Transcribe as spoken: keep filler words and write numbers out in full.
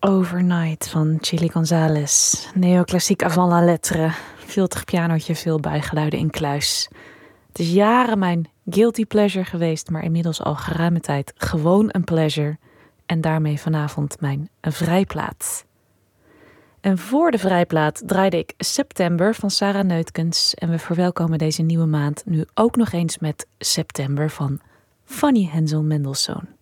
Overnight van Chili González. Neoclassiek avant la lettre. Filtig pianootje, veel bijgeluiden in kluis. Het is jaren mijn guilty pleasure geweest, maar inmiddels al geruime tijd gewoon een pleasure. En daarmee vanavond mijn vrijplaat. En voor de vrijplaat draaide ik September van Sarah Neutkens. En we verwelkomen deze nieuwe maand nu ook nog eens met September van Fanny Hensel Mendelssohn.